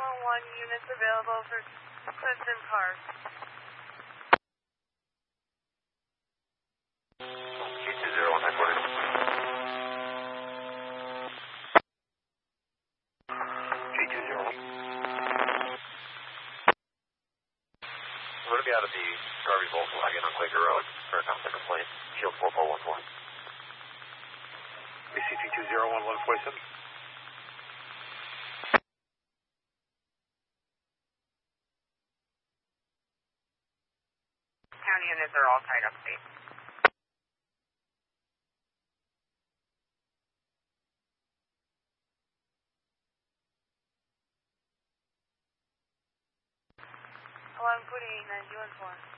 units available for Clinton Park. G201 headquarters. G201. We're going to be out of the Garvey Volkswagen on Quaker Road for a contact complaint. Shield 4414. BCT 201 147. County units are all tied up state. Hello, I'm putting 9 uniform.